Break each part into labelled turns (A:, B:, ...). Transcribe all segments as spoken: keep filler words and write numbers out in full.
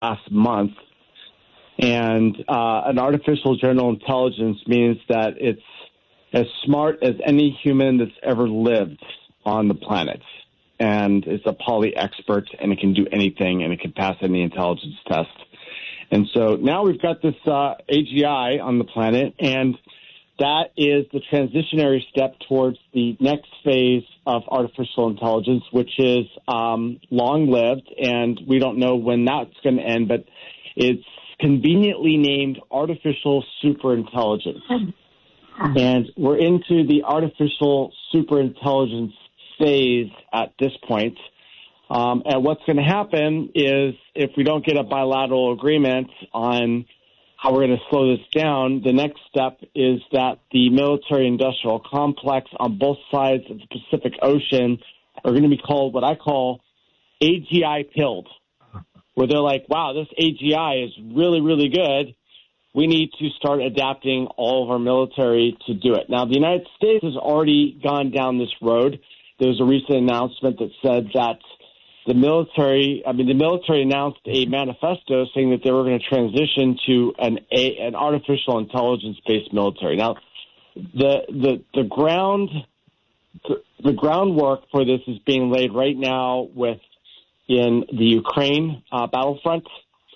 A: last month. And uh, an artificial general intelligence means that it's as smart as any human that's ever lived on the planet. And it's a poly expert, and it can do anything, and it can pass any intelligence test. And so now we've got this uh, A G I on the planet, and that is the transitionary step towards the next phase of artificial intelligence, which is um, long-lived, and we don't know when that's going to end, but it's conveniently named artificial superintelligence. And we're into the artificial superintelligence phase at this point. Um, and what's going to happen is if we don't get a bilateral agreement on how we're going to slow this down, the next step is that the military-industrial complex on both sides of the Pacific Ocean are going to be called what I call A G I-pilled, where they're like, wow, this A G I is really, really good. We need to start adapting all of our military to do it. Now, the United States has already gone down this road. There was a recent announcement that said that the military, I mean, the military announced a manifesto saying that they were going to transition to an a, an artificial intelligence-based military. Now, the the the ground the groundwork for this is being laid right now with in the Ukraine uh, battlefront.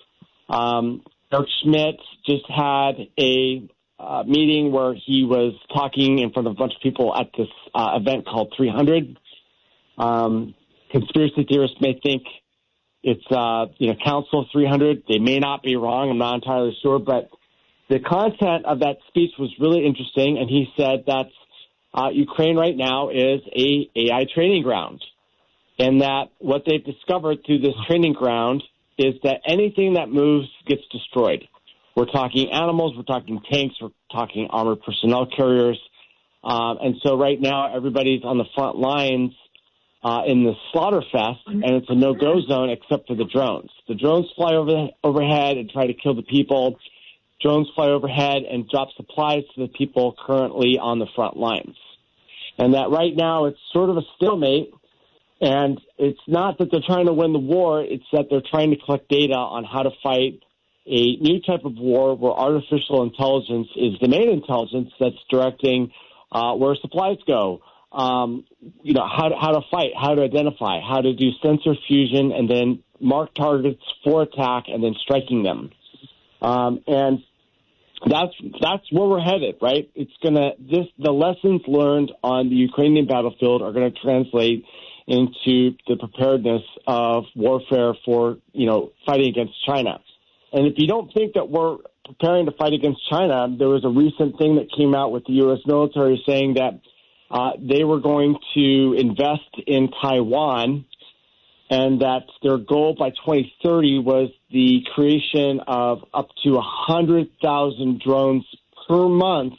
A: Um, Eric Schmidt just had a uh, meeting where he was talking in front of a bunch of people at this uh, event called three hundred. Um, conspiracy theorists may think it's, uh, you know, Council three hundred. They may not be wrong. I'm not entirely sure. But the content of that speech was really interesting, and he said that uh, Ukraine right now is a A I training ground, and that what they've discovered through this training ground is that anything that moves gets destroyed. We're talking animals, we're talking tanks, we're talking armored personnel carriers. Um, and so right now everybody's on the front lines uh, in the slaughter fest, and it's a no-go zone except for the drones. The drones fly over overhead and try to kill the people. Drones fly overhead and drop supplies to the people currently on the front lines. And that right now it's sort of a stalemate. And it's not that they're trying to win the war, it's that they're trying to collect data on how to fight a new type of war where artificial intelligence is the main intelligence that's directing uh, where supplies go, um, you know, how to, how to fight, how to identify, how to do sensor fusion, and then mark targets for attack and then striking them. Um, and that's that's where we're headed, right? It's gonna this the lessons learned on the Ukrainian battlefield are going to translate into the preparedness of warfare for, you know, fighting against China. And if you don't think that we're preparing to fight against China, there was a recent thing that came out with the U S military saying that uh, they were going to invest in Taiwan, and that their goal by twenty thirty was the creation of up to one hundred thousand drones per month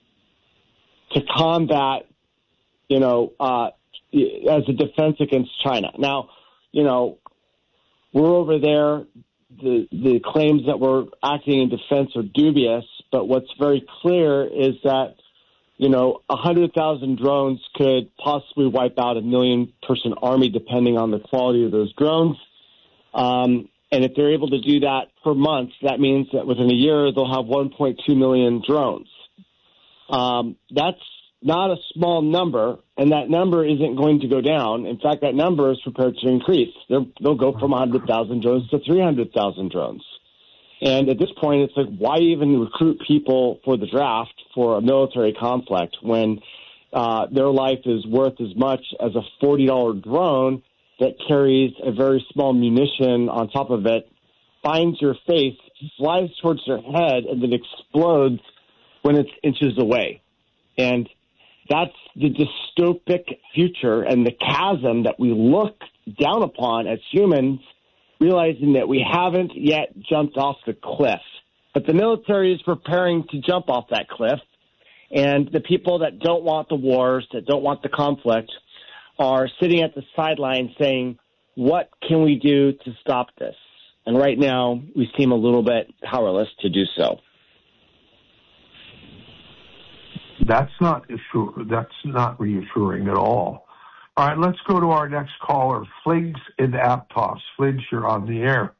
A: to combat, you know, uh, as a defense against China. Now, you know, we're over there. The the claims that we're acting in defense are dubious, but what's very clear is that, you know, one hundred thousand drones could possibly wipe out a million-person army depending on the quality of those drones. Um, and if they're able to do that per month, that means that within a year they'll have one point two million drones. Um, that's not a small number, and that number isn't going to go down. In fact, that number is prepared to increase. They're, they'll go from one hundred thousand drones to three hundred thousand drones. And at this point, it's like, why even recruit people for the draft for a military conflict when uh, their life is worth as much as a forty dollars drone that carries a very small munition on top of it, finds your face, flies towards your head, and then explodes when it's inches away. And that's the dystopic future and the chasm that we look down upon as humans, realizing that we haven't yet jumped off the cliff. But the military is preparing to jump off that cliff, and the people that don't want the wars, that don't want the conflict, are sitting at the sidelines saying, what can we do to stop this? And right now, we seem a little bit powerless to do so.
B: That's not assure, that's not reassuring at all. All right, let's go to our next caller, Fliggs in Aptos. Fliggs, you're on the air.